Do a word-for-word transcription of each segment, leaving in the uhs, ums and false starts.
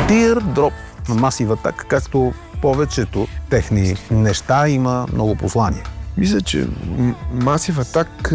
Teardrop на Massive Attack, както повечето техни неща, има много послания. Мисля, че Massive Attack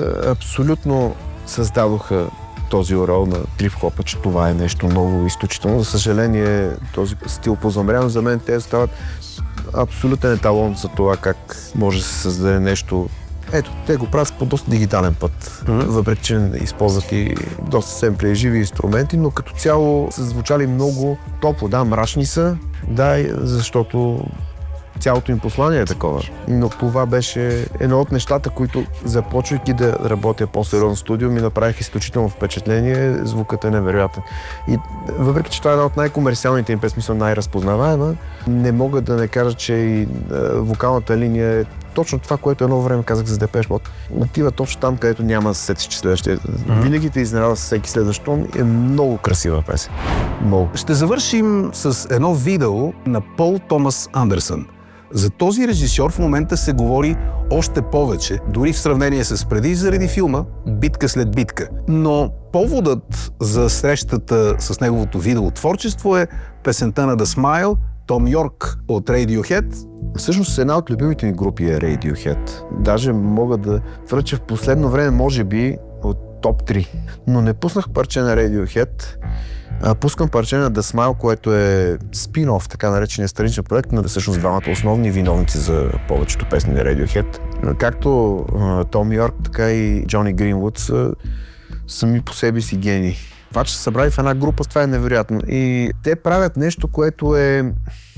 абсолютно създадоха този орел на трип-хопа, че това е нещо ново, изключително. За съжаление, този стил позамрян, за мен те стават абсолютен еталон за това как може да се създаде нещо. Ето, те го правят по доста дигитален път, mm-hmm. въпреки че използват и доста семпли и живи инструменти, но като цяло са звучали много топло. Да, мрачни са, да, защото цялото им послание е такова. Но това беше едно от нещата, които, започвайки да работя по-сериозно студио, ми направих изключително впечатление. Звукът е невероятен. И въпреки че това е една от най-комерциалните им, през смисъл най-разпознаваема, не мога да не кажа, че и вокалната линия е точно това, което едно време казах за Депеш Мод. Отива точно там, където няма да се сетиш, че следващия. Mm-hmm. Винаги те изненада с всеки следващ тон. Е много красива песен. Много. Ще завършим с едно видео на Пол Томас Андерсън. За този режисьор в момента се говори още повече, дори в сравнение с преди, заради филма «Битка след битка». Но поводът за срещата с неговото видеотворчество е песента на The Smile, Том Йорк от Radiohead. Всъщност една от любимите ми групи е Radiohead. Даже мога да твърдя, че в последно време може би от топ три. Но не пуснах парче на Radiohead. А, пускам парче на The Smile, което е спин-оф, така наречения страничен проект на всъщност двамата основни виновници за повечето песни на Radiohead. Както а, Том Йорк, така и Джони Гринвуд са сами по себе си гении. Това, че са събрали в една група, това е невероятно. И те правят нещо, което е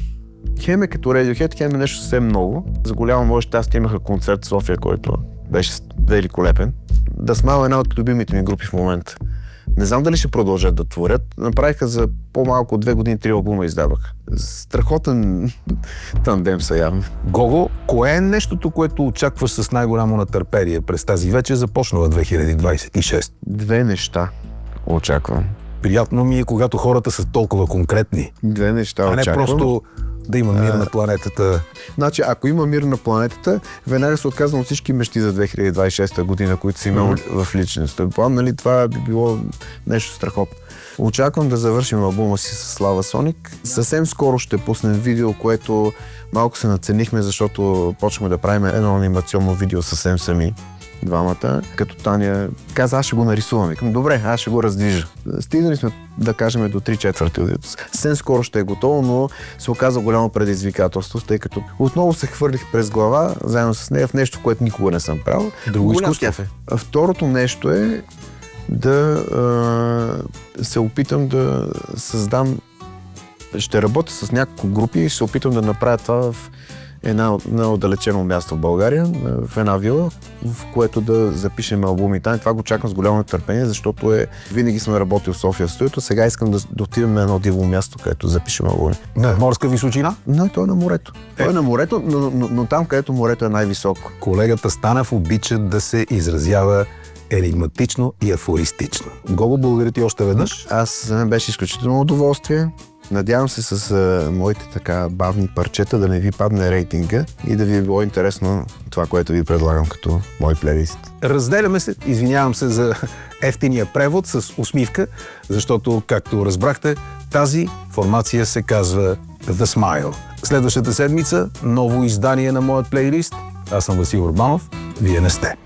хем е като Radiohead, хем е нещо съвсем много. За голямо мое щастие имаха концерт в София, който беше великолепен. The Smile е една от любимите ми групи в момента. Не знам дали ще продължат да творят. Направиха за по-малко от две години три албума издаваха. Страхотен тандем са явно. Гого, кое е нещото, което очакваш с най-голямо нетърпение през тази вече започнала две хиляди двадесет и шеста? Две неща очаквам. Приятно ми е, когато хората са толкова конкретни. Две неща а не очаквам. просто да има мир а... на планетата. Значи, ако има мир на планетата, веднага се отказвам от всички мечти за две хиляди двадесет и шеста година, които си имал mm-hmm. в личността план. Нали, това би било нещо страхотно. Очаквам да завършим албума си с Слава Соник. Съвсем скоро ще пуснем видео, което малко се наценихме, защото почнахме да правим едно анимационно видео съвсем сами. Двамата, като Таня каза, аз ще го нарисувам. Викам, добре, аз ще го раздвижа. Стигнали сме, да кажем, до три четвърти. Съвсем скоро ще е готово, но се оказа голямо предизвикателство, тъй като отново се хвърлих през глава, заедно с нея, в нещо, което никога не съм правил. Друго изкуство. Второто нещо е да а, се опитам да създам, ще работя с няколко групи и ще се опитам да направя това в Една, едно отдалечено място в България, в една вила, в което да запишем албуми. Това го чакам с голямо нетърпение, защото е, винаги съм работил в София студиото. Сега искам да, да отидем на едно диво място, където запишем албуми. На морска височина? Не, той е на морето. Е. Той е на морето, но, но, но там, където морето е най-високо. Колегата Станев обича да се изразява енигматично и афористично. Гого, благодаря ти още веднъж. Аз, за мен беше изключително удоволствие. Надявам се с а, моите така бавни парчета да не ви падне рейтинга и да ви е било интересно това, което ви предлагам като мой плейлист. Разделяме се, извинявам се за ефтиния превод с усмивка, защото, както разбрахте, тази формация се казва The Smile. Следващата седмица ново издание на моят плейлист. Аз съм Васил Урбанов, вие не сте.